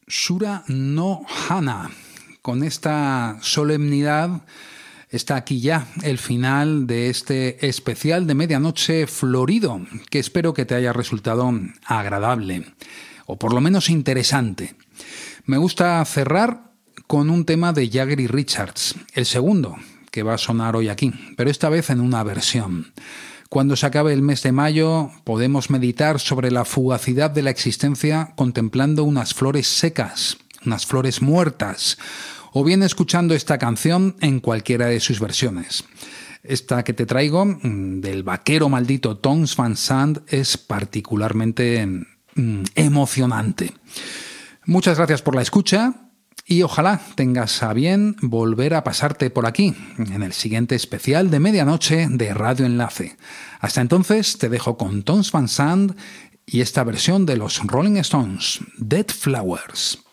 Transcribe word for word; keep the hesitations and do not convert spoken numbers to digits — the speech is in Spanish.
Shura no Hana. Con esta solemnidad está aquí ya el final de este especial de medianoche florido, que espero que te haya resultado agradable, o por lo menos interesante. Me gusta cerrar con un tema de Jagger y Richards, el segundo que va a sonar hoy aquí, pero esta vez en una versión. Cuando se acabe el mes de mayo, podemos meditar sobre la fugacidad de la existencia contemplando unas flores secas, unas flores muertas, o bien escuchando esta canción en cualquiera de sus versiones. Esta que te traigo, del vaquero maldito Townes Van Sant, es particularmente mm, emocionante. Muchas gracias por la escucha y ojalá tengas a bien volver a pasarte por aquí en el siguiente especial de medianoche de Radio Enlace. Hasta entonces te dejo con Townes Van Sant y esta versión de los Rolling Stones, Dead Flowers.